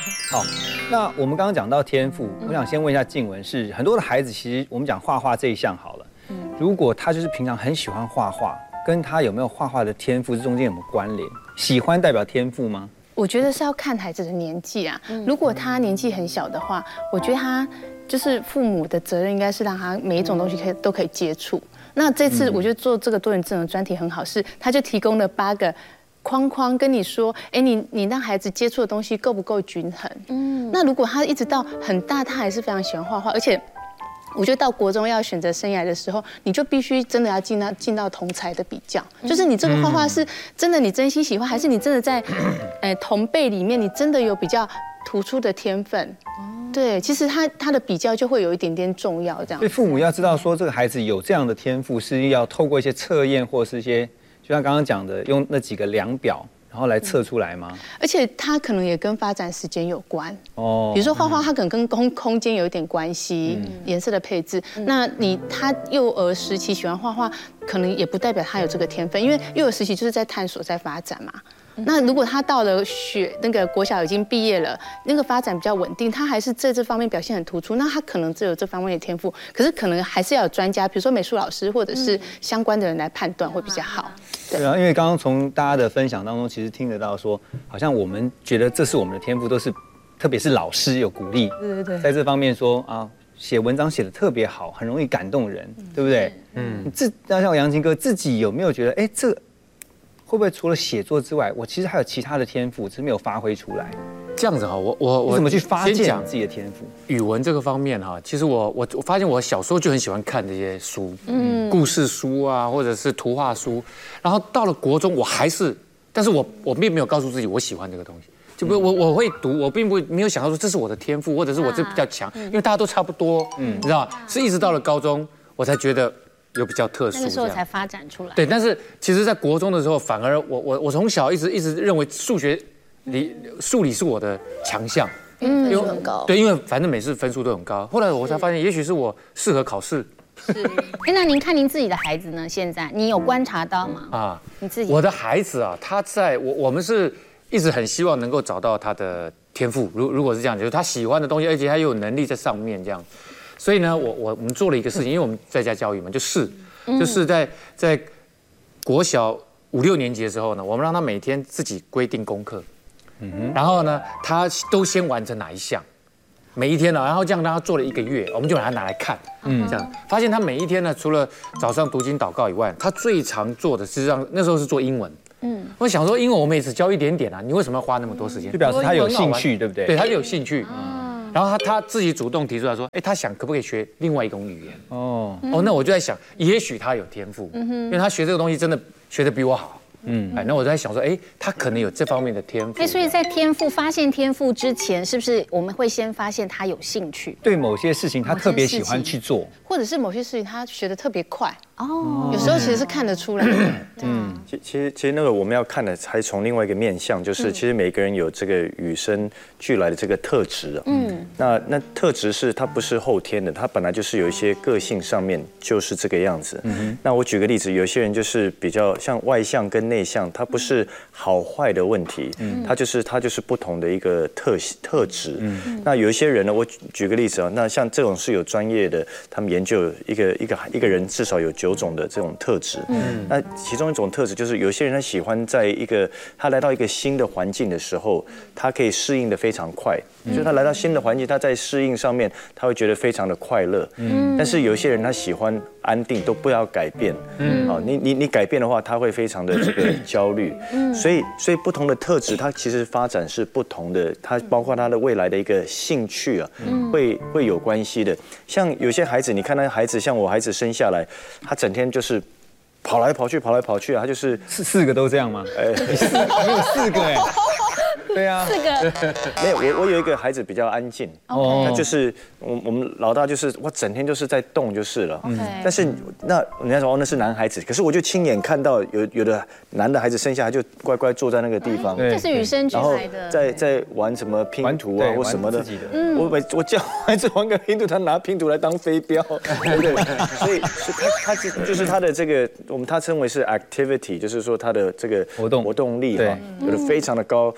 好，那我们刚刚讲到天赋，我想先问一下静雯，是很多的孩子，其实我们讲画画这一项好了，如果他就是平常很喜欢画画，跟他有没有画画的天赋，这中间有没有关联？喜欢代表天赋吗？ 我觉得是要看孩子的年纪啊。如果他年纪很小的话，我觉得他就是父母的责任应该是让他每一种东西都可以接触。那这次我觉得做这个多元智能专题很好，是他就提供了8个框框跟你说，你让孩子接触的东西够不够均衡？那如果他一直到很大，他还是非常喜欢画画，而且我觉得到国中要选择生涯的时候，你就必须真的要进到同才的比较，就是你这个画画是真的你真心喜欢，还是你真的在同辈里面你真的有比较突出的天分？对，其实他的比较就会有一点点重要，这样。 所以父母要知道说这个孩子有这样的天赋，是要透过一些测验或是一些，就像刚刚讲的，用那几个量表，然后来测出来吗？ 而且它可能也跟发展时间有关哦。 比如说画画，它可能跟空间有一点关系，颜色的配置。那他幼儿时期喜欢画画，可能也不代表他有这个天分，因为幼儿时期就是在探索、在发展嘛。那如果他到了那个国小已经毕业了，那个发展比较稳定，他还是在这方面表现很突出，那他可能只有这方面的天赋，可是可能还是要有专家，比如说美术老师或者是相关的人来判断会比较好。 对啊，因为刚刚从大家的分享当中，其实听得到说，好像我们觉得这是我们的天赋，都是特别是老师有鼓励， 对， 在这方面说啊，写文章写得特别好，很容易感动人，对不对？那像杨琴哥自己有没有觉得，这会不会除了写作之外，我其实还有其他的天赋，只是没有发挥出来？ 这样子哈，我怎么去发现讲自己的天赋？ 语文这个方面哈，其实我发现我小时候就很喜欢看这些书，故事书啊，或者是图画书。然后到了国中，但是我并没有告诉自己我喜欢这个东西，就不我会读，我并没有想到说这是我的天赋，或者是我这比较强，因为大家都差不多，你知道吗？是一直到了高中，我才觉得有比较特殊， 那个时候才发展出来。 对，但是其实，在国中的时候，反而我从小一直认为数理是我的强项， 分数很高。 对，因为反正每次分数都很高。后来我才发现，也许是我适合考试。 是。那您看您自己的孩子呢？现在你有观察到吗？你自己。 我的孩子啊，他在我们是一直很希望能够找到他的天赋。如果是这样，就是他喜欢的东西，而且他又有能力在上面这样。所以呢，我们做了一个事情，因为我们在家教育嘛，就是在国小5、6年级的时候呢，我们让他每天自己规定功课，然后呢，他都先完成哪一项，每一天呢，然后这样让他做了1个月，我们就把它拿来看，这样发现他每一天呢，除了早上读经祷告以外，他最常做的实际上那时候是做英文。我想说，英文我们也只教一点点啊，你为什么要花那么多时间？ 就表示他有兴趣，对不对？ 对，他就有兴趣。然后他自己主动提出来说，他想可不可以学另外一种语言？那我就在想，也许他有天赋，因为他学这个东西真的学得比我好。那我就在想说，他可能有这方面的天赋。 所以在发现天赋之前，是不是我们会先发现他有兴趣？ 对某些事情他特别喜欢去做， 或者是某些事情他学得特别快。有时候其实是看得出来的。 其实那个我们要看的还从另外一个面向，就是其实每个人有这个与生俱来的这个特质。那特质是它不是后天的，它本来就是有一些个性上面就是这个样子。那我举个例子，有些人就是比较像外向跟内向，它不是好坏的问题，它就是不同的一个特质。那有一些人呢，我举个例子啊，那像这种是有专业的，他们研究一个人至少有9种的这种特质。那其中一种特质就是有些人他喜欢他来到一个新的环境的时候，他可以适应的非常快。就是他来到新的环境，他在适应上面他会觉得非常的快乐。但是有些人他喜欢安定，都不要改变。你改变的话，他会非常的这个焦虑。所以不同的特质，它其实发展是不同的，它包括他的未来的一个兴趣啊，会有关系的。像有些孩子，你看那孩子，像我孩子生下来，他整天就是跑来跑去啊，他就是 4个都这样吗？你有4个哎。对啊 ，4个没有，我有一个孩子比较安静，他就是我们老大就是整天就是在动就是了。但是那人家说那是男孩子，可是我就亲眼看到有的男的孩子生下来就乖乖坐在那个地方， 这是与生俱来的， 然后在玩什么拼图啊或什么的。我叫孩子玩个拼图，他拿拼图来当飞镖，对不对？所以他就是他的这个他称为是 activity， 就是说他的这个活动力哈，有的非常的高跟低。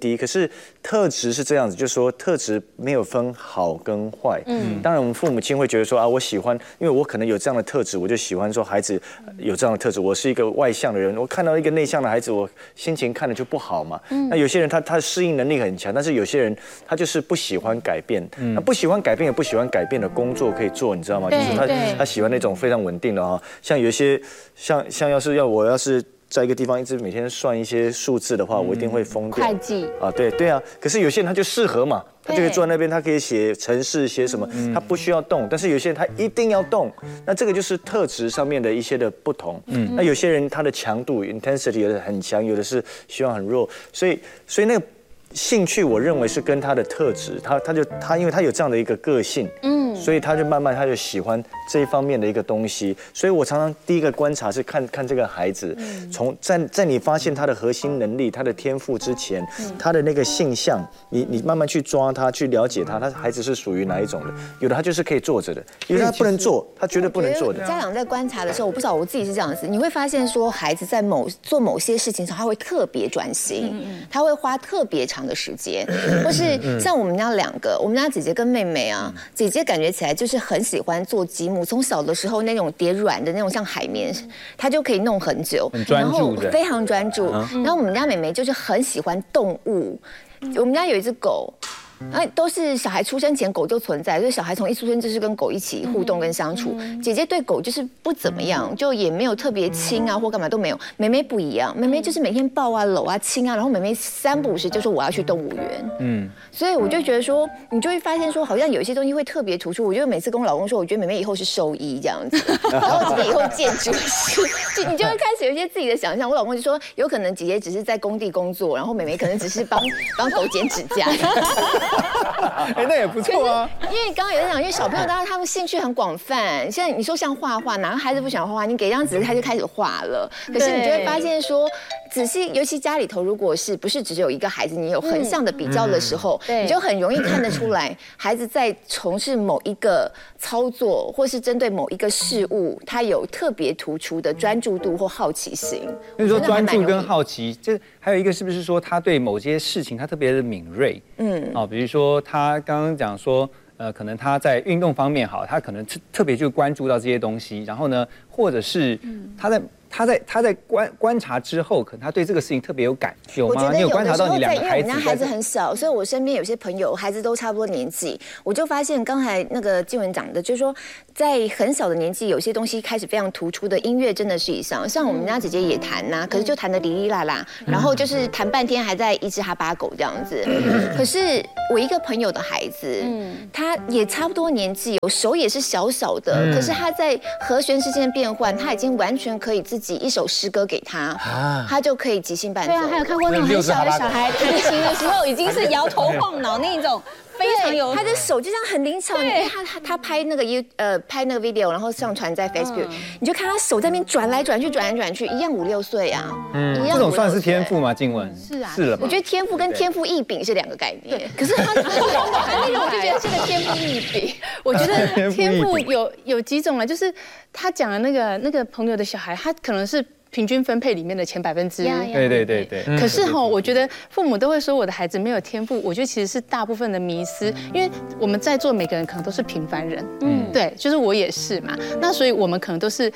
题。可是特质是这样子，就是说特质没有分好跟坏。当然我们父母亲会觉得说啊，我喜欢，因为我可能有这样的特质，我就喜欢说孩子有这样的特质。我是一个外向的人，我看到一个内向的孩子，我心情看了就不好嘛。那有些人他的适应能力很强，但是有些人他就是不喜欢改变。那不喜欢改变也不喜欢改变的工作可以做，你知道吗？就是他喜欢那种非常稳定的啊，像有一些像我要是在一个地方一直每天算一些数字的话，我一定会疯掉。 会计啊，对啊。可是有些人他就适合嘛，他就可以坐在那边，他可以写程式，写什么，他不需要动。但是有些人他一定要动，那这个就是特质上面的一些的不同。那有些人他的强度 intensity 有的很强，有的是希望很弱，所以那个兴趣，我认为是跟他的特质，他因为他有这样的一个个性，所以他就慢慢他就喜欢这一方面的一个东西。所以我常常第一个观察是看这个孩子，从在你发现他的核心能力、他的天赋之前，他的那个性向，你慢慢去抓他，去了解他孩子是属于哪一种的。有的他就是可以坐着的，有的他不能坐，他绝对不能坐的。 家长在观察的时候，我不知道我自己是这样子，你会发现说孩子在做某些事情上，他会特别专心，他会花特别长的时间，或是像我们家两个，我们家姐姐跟妹妹啊，姐姐感觉起来就是很喜欢做积木，从小的时候那种叠软的那种像海绵，她就可以弄很久， 很专注的， 非常专注。然后我们家妹妹就是很喜欢动物，我们家有一只狗。都是小孩出生前狗就存在，所以小孩从一出生就是跟狗一起互动跟相处。姐姐对狗就是不怎么样，就也没有特别亲啊或干嘛都没有。妹妹不一样，妹妹就是每天抱啊搂啊亲啊，然后妹妹3不5时就说我要去动物园。所以我就觉得说，你就会发现说，好像有一些东西会特别突出。我就每次跟我老公说，我觉得妹妹以后是兽医这样子，然后姐姐以后建筑师，你就会开始有一些自己的想象。我老公就说，有可能姐姐只是在工地工作，然后妹妹可能只是帮狗剪指甲。 那也不错啊。 因为刚刚有在讲，因为小朋友当然他们兴趣很广泛，现在你说像画画，哪个孩子不喜欢画画？你给一张纸他就开始画了。可是你就会发现说，仔细，尤其家里头如果是不是只有一个孩子，你有横向的比较的时候，你就很容易看得出来，孩子在从事某一个操作，或是针对某一个事物，他有特别突出的专注度或好奇心。 所以说专注跟好奇，这还有一个是不是说他对某些事情他特别的敏锐？比如说他刚刚讲说，可能他在运动方面好，他可能特别就关注到这些东西，然后呢，或者是他在观察之后，可能他对这个事情特别有感，有吗？你有观察到你两个孩子？ 因为我们家孩子很小，所以我身边有些朋友孩子都差不多年纪，我就发现刚才那个静文讲的，就是说在很小的年纪，有些东西开始非常突出的，音乐真的是一项。像我们家姐姐也弹呐，可是就弹得哩哩啦啦，然后就是弹半天还在一只哈巴狗这样子。可是我一个朋友的孩子，他也差不多年纪，有手也是小小的，可是他在和弦之间的变换，他已经完全可以自己一首诗歌给他，他就可以即兴伴奏。 对啊，还有看过那种很小的小孩弹琴的时候，已经是摇头晃脑那种。非常有， 他的手就这样很灵巧。因为他拍那个video， 然后上传在 Facebook，你就看他手在那边转来转去，转来转去，一样5、6岁啊。 这种算是天赋吗？静雯是啊， 是了。 我觉得天赋跟天赋异禀是2个概念。可是他那种我就觉得是个天赋异禀。 我觉得天赋有几种了，就是他讲的那个朋友的小孩，他可能是平均分配里面的前%。 对。 可是我觉得父母都会说我的孩子没有天赋，我觉得其实是大部分的迷思，因为我们在座每个人可能都是平凡人，对，就是我也是嘛，那所以我们可能都是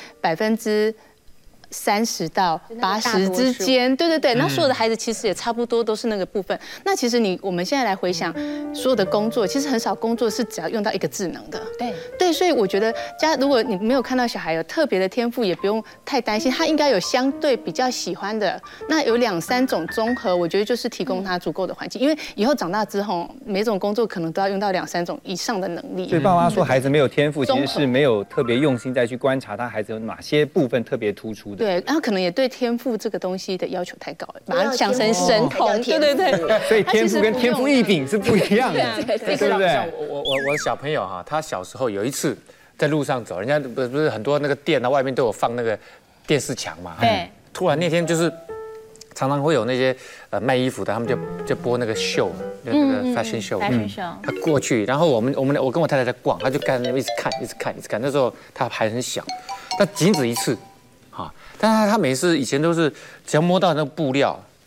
30%到80%之间，对，那所有的孩子其实也差不多都是那个部分。那其实我们现在来回想，所有的工作其实很少工作是只要用到一个智能的，对，所以我觉得如果你没有看到小孩有特别的天赋，也不用太担心，他应该有相对比较喜欢的，那有2、3种综合，我觉得就是提供他足够的环境，因为以后长大之后，每种工作可能都要用到2、3种以上的能力。 所以爸妈说孩子没有天赋，其实是没有特别用心再去观察他孩子有哪些部分特别突出的。 对，然后可能也对天赋这个东东西的要求太高了，把它想成神童，对。 所以天赋跟天赋异禀是不一样的，对不对？ 我的小朋友哈，他小时候有一次在路上走，人家不是很多那个店啊，外面都有放那个电视墙嘛， 对。 突然那天就是常常会有那些卖衣服的，他们就播那个秀，那个 fashion show， 他过去，然后我跟我太太在逛，他就在那边一直看。那时候他还很小，但仅止一次，哈。但是他每次以前都是只要摸到那个布料，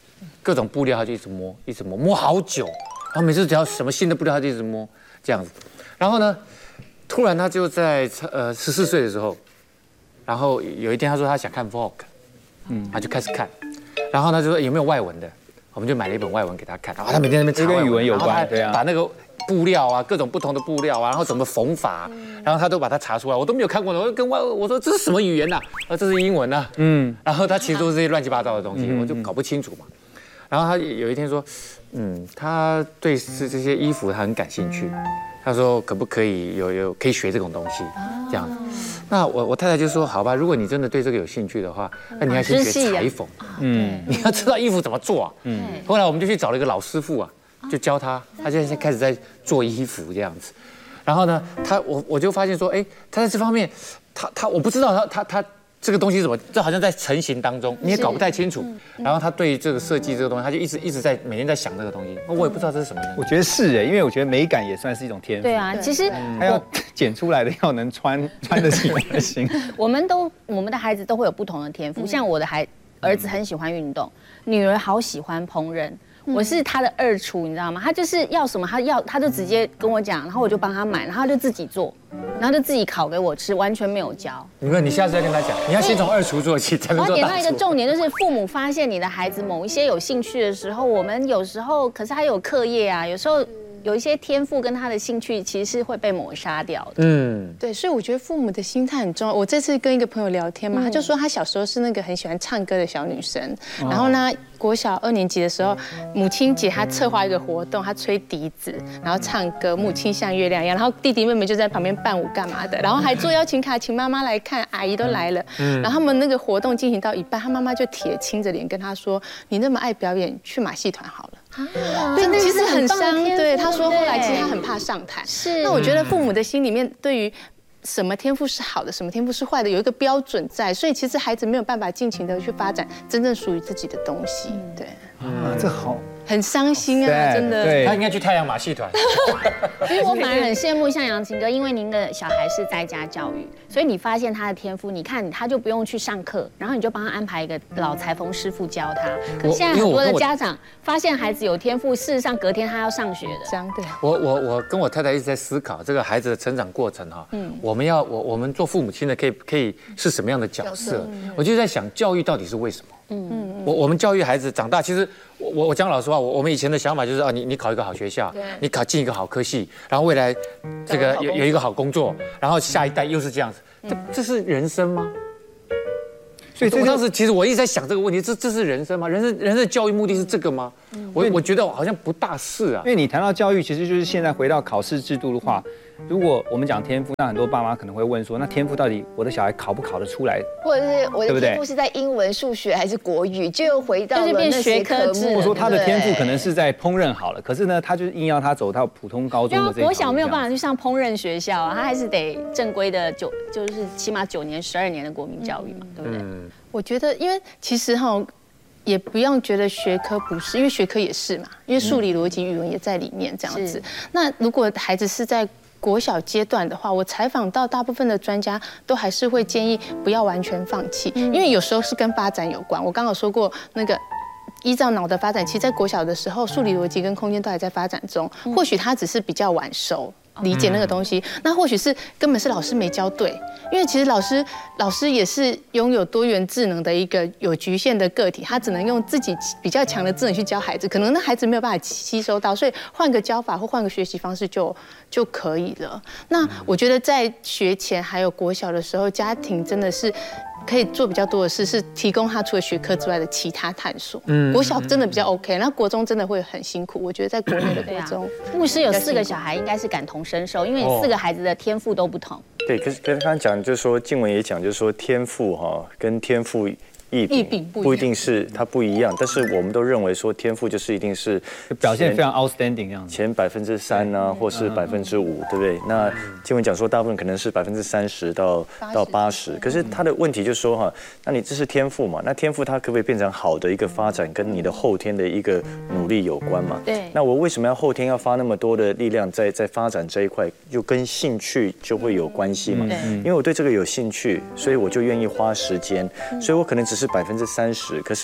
各种布料他就一直摸，一直摸，摸好久。然后每次只要什么新的布料他就一直摸这样子。然后呢，突然他就在14岁的时候，然后有一天他说他想看 Vogue， 他就开始看。然后他就说有没有外文的，我们就买了一本外文给他看。然后他每天在那边查跟语文有关，对啊， 把那个布料啊，各种不同的布料啊，然后怎么缝法，然后他都把它查出来，我都没有看过的。我就跟我说这是什么语言呐？这是英文呐。然后他其实都是这些乱七八糟的东西，我就搞不清楚嘛。然后他有一天说，他对这些衣服他很感兴趣，他说可不可以可以学这种东西这样子。那我太太就说好吧，如果你真的对这个有兴趣的话，那你要先学裁缝，你要知道衣服怎么做啊。后来我们就去找了一个老师傅啊，就教他，他现在开始在做衣服这样子。然后呢，我就发现说，哎，他在这方面，我不知道他这个东西怎么，这好像在成型当中，你也搞不太清楚。然后他对这个设计这个东西，他就一直在每天在想这个东西。我也不知道这是什么呢。 我觉得是因为我觉得美感也算是一种天赋。 对啊，其实他要剪出来的要能穿得起才行。 我们的孩子都会有不同的天赋，像我的儿子很喜欢运动，女儿好喜欢烹饪。我是他的二厨，你知道吗？他就是要什么，他就直接跟我讲，然后我就帮他买，然后他就自己做，然后就自己烤给我吃，完全没有教。 你下次再跟他讲，你要先从二厨做起，才能做大厨。 我点到一个重点，就是父母发现你的孩子某一些有兴趣的时候，我们有时候可是他有课业啊，有时候有一些天赋跟他的兴趣其实是会被抹杀掉的。 对，所以我觉得父母的心态很重要。我这次跟一个朋友聊天嘛，他就说他小时候是那个很喜欢唱歌的小女生，然后呢，国小2年级的时候，母亲节他策划一个活动，他吹笛子，然后唱歌，母亲像月亮一样，然后弟弟妹妹就在旁边伴舞干嘛的，然后还做邀请卡，请妈妈来看，阿姨都来了。然后他们那个活动进行到一半，他妈妈就铁青着脸跟他说：“你那么爱表演，去马戏团好了。”对，其实很伤。对，他说后来其实他很怕上台。是。那我觉得父母的心里面对于什么天赋是好的，什么天赋是坏的，有一个标准在，所以其实孩子没有办法尽情的去发展真正属于自己的东西。对。 这好。 很伤心啊，真的。 他应该去太阳马戏团。 其实我反而很羡慕像杨琴哥，因为您的小孩是在家教育，所以你发现他的天赋，你看他就不用去上课，然后你就帮他安排一个老裁缝师傅教他。可是现在很多的家长发现孩子有天赋，事实上隔天他要上学的。 这样对。 我跟我太太一直在思考这个孩子的成长过程哈。我们做父母亲的可以是什么样的角色？我就在想，教育到底是为什么？我们教育孩子长大，其实我讲老实话，我们以前的想法就是你考一个好学校，你进一个好科系，然后未来这个有一个好工作，然后下一代又是这样子，这是人生吗？所以我当时其实我一直在想这个问题，这是人生吗？人生的教育目的是这个吗？我觉得好像不大是啊。 因为你谈到教育，其实就是现在回到考试制度的话，如果我们讲天赋，那很多爸妈可能会问说，那天赋到底我的小孩考不考得出来？ 或者是我的天赋是在英文、数学还是国语？就又回到了那些科目。 或者说他的天赋可能是在烹饪好了，可是呢，他就是硬要他走到普通高中的这一条路。 国小没有办法去上烹饪学校啊，他还是得正规的就是起码9年、12年的国民教育嘛，对不对？ 我觉得，因为其实也不用觉得学科不是，因为学科也是嘛，因为数理、逻辑、语文也在里面这样子。那如果孩子是在国小阶段的话，我采访到大部分的专家都还是会建议不要完全放弃，因为有时候是跟发展有关。我刚刚有说过那个。依照脑的发展，其实在国小的时候，数理逻辑跟空间都还在发展中，或许他只是比较晚熟。理解那个东西，那或许是根本是老师没教对，因为其实老师也是拥有多元智能的一个有局限的个体，他只能用自己比较强的智能去教孩子，可能那孩子没有办法吸收到，所以换个教法或换个学习方式就可以了。那我觉得在学前还有国小的时候，家庭真的是可以做比较多的事，是提供他除了学科之外的其他探索。国小真的比较 OK， 那国中真的会很辛苦。我觉得在国内的国中， 牧师有4个小孩，应该是感同身受，因为4个孩子的天赋都不同。 对，可是刚刚讲就是说，静文也讲就是说天赋跟天赋异禀不一定是它不一样，但是我们都认为说天赋就是一定是表现非常 outstanding 这样子， 前3%啊，或是5%，对不对？那静文讲说大部分可能是30%到80%，可是他的问题就是说那你这是天赋嘛？那天赋它可不可以变成好的一个发展，跟你的后天的一个努力有关嘛？ 对。 那我为什么要后天要发那么多的力量在发展这一块？就跟兴趣就会有关系嘛？因为我对这个有兴趣，所以我就愿意花时间，所以我可能只是30%，可是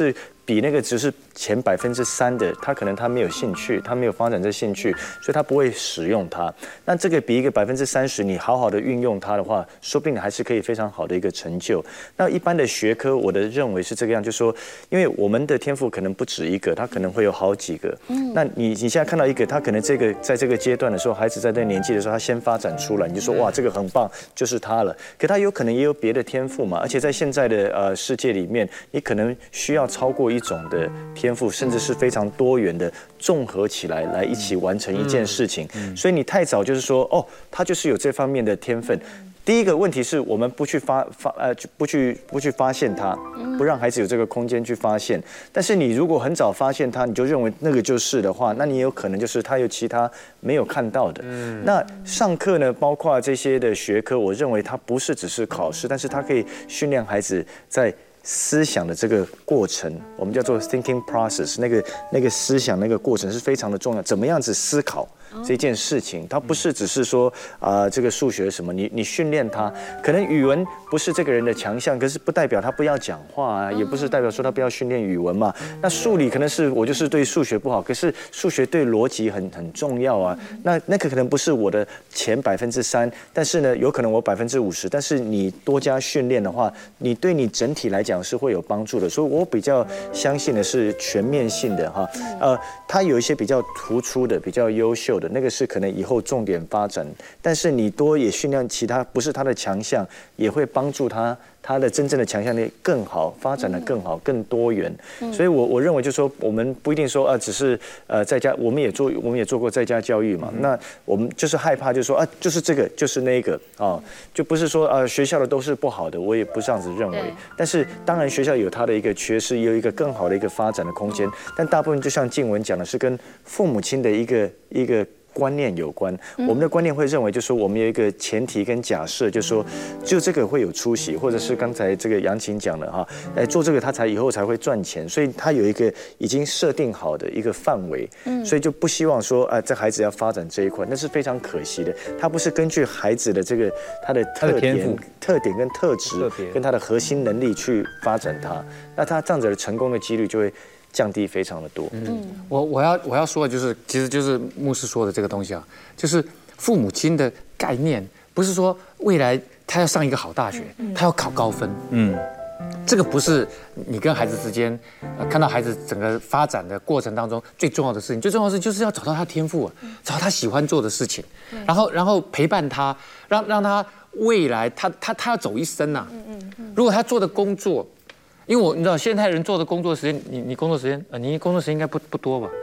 比那个只是前3%的，他没有兴趣，他没有发展这兴趣，所以他不会使用它。那这个比一个30%，你好好的运用它的话，说不定还是可以非常好的一个成就。那一般的学科，我的认为是这个样，就是说，因为我们的天赋可能不止一个，他可能会有好几个。那你现在看到一个，他可能在这个阶段的时候，孩子在这个年纪的时候，他先发展出来，你就说哇，这个很棒，就是他了。可他有可能也有别的天赋嘛，而且在现在的世界里面，你可能需要超过一种的天赋，甚至是非常多元的综合起来一起完成一件事情。所以你太早就是说哦，他就是有这方面的天分。第一个问题是我们不去发现它，不让孩子有这个空间去发现。但是你如果很早发现它，你就认为那个就是的话，那你有可能就是他有其他没有看到的。那上课呢，包括这些的学科，我认为它不是只是考试，但是它可以训练孩子在思想的这个过程，我们叫做 thinking process， 那个思想那个过程是非常的重要。怎么样子思考这件事情，它不是只是说这个数学什么，你训练它，可能语文不是这个人的强项，可是不代表他不要讲话啊，也不是代表说他不要训练语文嘛。那数理可能是我就是对数学不好，可是数学对逻辑很重要啊。那个可能不是我的前3%，但是呢，有可能我50%，但是你多加训练的话，你对你整体来讲是会有帮助的。所以我比较相信的是全面性的哈，他有一些比较突出的、比较优秀的。那个是可能以后重点发展，但是你多也训练其他不是他的强项，也会帮助他的真正的强项力更好，发展的更好，更多元。所以我认为就是说，我们不一定说只是在家，我们也做过在家教育嘛。那我们就是害怕，就是说就是这个就是那个就不是说学校的都是不好的，我也不是这样子认为。但是当然学校有它的一个缺失，也有一个更好的一个发展的空间。但大部分就像静文讲的，是跟父母亲的一个观念有关，我们的观念会认为，就是说我们有一个前提跟假设，就是说就这个会有出息，或者是刚才这个杨琴讲的哈，做这个他以后才会赚钱，所以他有一个已经设定好的一个范围，所以就不希望说这孩子要发展这一块，那是非常可惜的。他不是根据孩子的这个他的特点跟特质跟他的核心能力去发展他，那他这样子的成功的几率就会降低非常的多。 我要说的就是，其实就是牧师说的这个东西啊，就是父母亲的概念，不是说未来他要上一个好大学，他要考高分。这个不是你跟孩子之间看到孩子整个发展的过程当中最重要的事情。最重要的事就是要找到他天赋，找到他喜欢做的事情，然后陪伴他，让他未来他要走一生呐。如果他做的工作，因为你知道现在人做的工作时间，你工作时间你工作时间应该不多吧？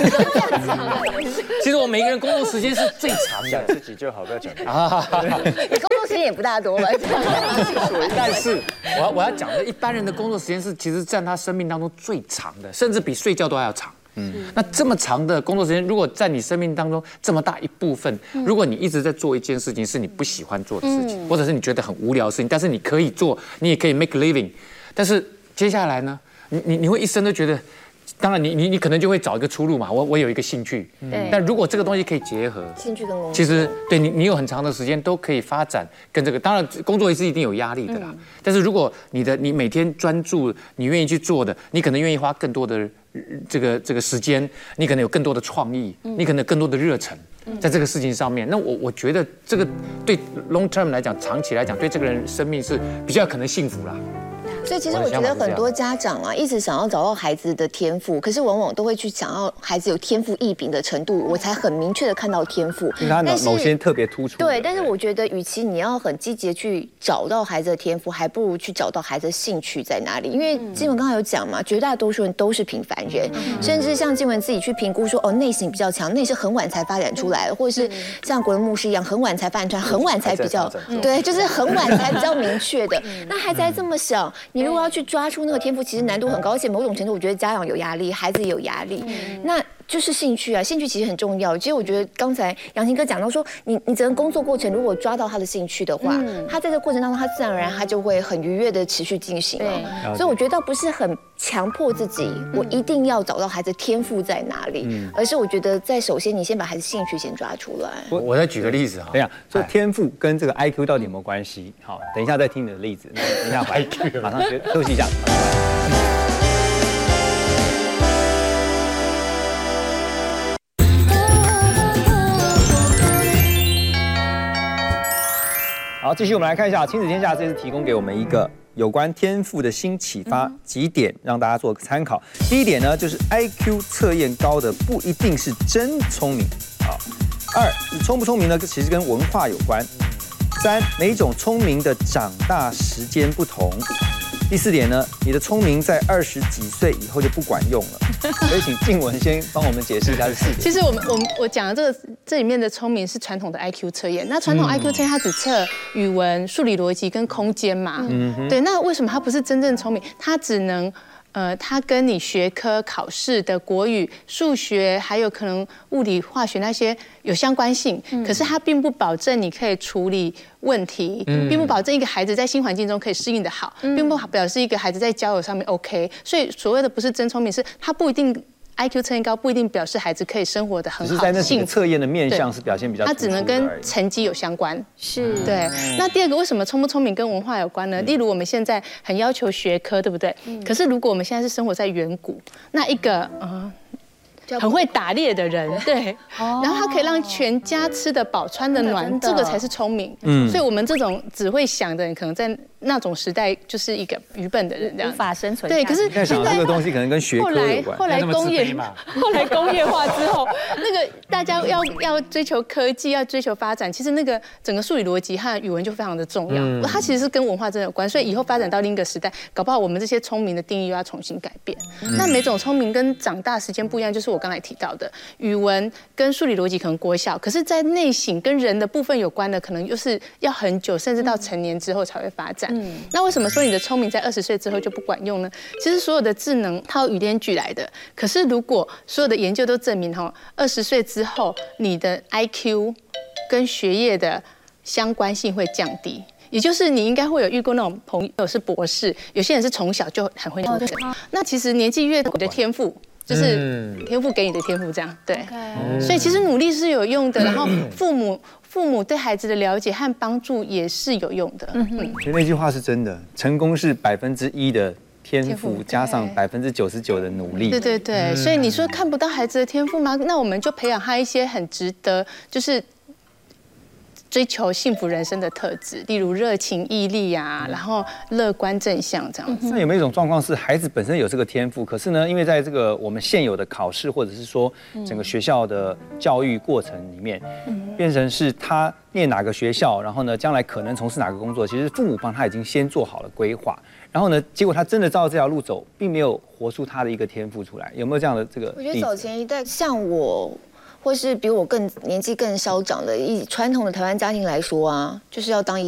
其实我每个人工作时间是最长的， 自己就好，不要讲。 你工作时间也不大多吧？ 但是我要讲的，一般人的工作时间是其实占他生命当中最长的，甚至比睡觉都还要长。那这么长的工作时间，如果在你生命当中这么大一部分，如果你一直在做一件事情是你不喜欢做的事情，或者是你觉得很无聊的事情，但是你可以做，你也可以 make living。但是接下来呢，你会一生都觉得，当然你可能就会找一个出路嘛。我有一个兴趣，但如果这个东西可以结合兴趣跟工作， 其实对你有很长的时间都可以发展跟这个。当然工作也是一定有压力的啦，但是如果你每天专注，你愿意去做的，你可能愿意花更多的这个时间，你可能有更多的创意，你可能有更多的热忱。在这个事情上面，那我觉得这个对 long term 来讲，长期来讲，对这个人生命是比较可能幸福啦。 所以其实我觉得很多家长一直想要找到孩子的天赋，可是往往都会去想要孩子有天赋异禀的程度，我才很明确的看到天赋， 因为他某些特别突出。 对，但是我觉得，与其你要很积极的去找到孩子的天赋，还不如去找到孩子的兴趣在哪里。因为静文刚才有讲嘛，绝大多数人都是平凡人，甚至像静文自己去评估说，内省比较强，内是很晚才发展出来的，或者是像国文牧师一样，很晚才发展出来，很晚才比较对，就是很晚才比较明确的。那孩子还这么小，你如果要去抓出那个天赋，其实难度很高，而且某种程度，我觉得家长有压力，孩子也有压力。那就是兴趣啊，兴趣其实很重要。其实我觉得刚才杨琴哥讲到说，你整个工作过程如果抓到他的兴趣的话，他在这个过程当中，他自然而然他就会很愉悦的持续进行了。所以我觉得倒不是很强迫自己，我一定要找到孩子天赋在哪里，而是我觉得首先你先把孩子兴趣先抓出来。 我再举个例子哈， 等一下，说天赋跟这个 IQ 到底有没有关系？好，等一下再听你的例子。等一下，马上休息一下。 好，继续我们来看一下亲子天下这次提供给我们一个有关天赋的新启发几点，让大家做个参考。第一点呢，就是 IQ 测验高的不一定是真聪明。好，二，聪不聪明呢，其实跟文化有关。三，每种聪明的长大时间不同。第四点呢，你的聪明在20几岁以后就不管用了。所以请静雯先帮我们解释一下这4点。 其实我讲的这里面的聪明是传统的 IQ 测验。那传统 IQ 测验它只测语文、数理逻辑跟空间嘛。对，那为什么它不是真正聪明？它只能它跟你学科考试的国语、数学，还有可能物理、化学那些有相关性，可是它并不保证你可以处理问题，并不保证一个孩子在新环境中可以适应得好，并不表示一个孩子在交友上面 OK。所以所谓的不是真聪明，是他不一定。IQ 测验高不一定表示孩子可以生活的很好， 只是在那几个测验的面向是表现比较突出的而已， 它只能跟成绩有相关。 是， 对。那第二个，为什么聪不聪明跟文化有关呢？例如我们现在很要求学科，对不对？可是如果我们现在是生活在远古，那一个很会打猎的人，对，然后他可以让全家吃得饱、穿得暖，这个才是聪明。所以我们这种只会想的人，可能在那种时代就是一个愚笨的人，这样无法生存。 对，可是现在这个东西可能跟学科有关。 后来工业化之后，那个大家要追求科技，要追求发展，其实那个整个数理逻辑和语文就非常的重要。它其实是跟文化真的有关，所以以后发展到另一个时代，搞不好我们这些聪明的定义又要重新改变。那每种聪明跟长大时间不一样，就是我刚才提到的，语文跟数理逻辑可能国小，可是在内省跟人的部分有关的，可能又是要很久，甚至到成年之后才会发展。那为什么说你的聪明在20岁之后就不管用呢？其实所有的智能它有语言举来的，可是如果所有的研究都证明20岁之后你的 IQ 跟学业的相关性会降低。也就是你应该会有遇过那种朋友是博士，有些人是从小就很会读的。那其实年纪越大，你的天赋就是天赋给你的天赋，这样对。所以其实努力是有用的，然后父母对孩子的了解和帮助也是有用的。 所以那句话是真的，成功是1%的天赋加上99%的努力。 对，所以你说看不到孩子的天赋吗？那我们就培养他一些很值得就是追求幸福人生的特质，例如热情、毅力啊，然后乐观正向这样子。 那有没有一种状况是孩子本身有这个天赋，可是呢，因为在这个我们现有的考试或者是说整个学校的教育过程里面，变成是他念哪个学校，然后呢，将来可能从事哪个工作，其实父母帮他已经先做好了规划，然后呢，结果他真的照这条路走，并没有活出他的一个天赋出来，有没有这样的这个例子？ 我觉得早前一代像我。或是比我年纪更稍长的，以传统的台湾家庭来说啊，就是要当医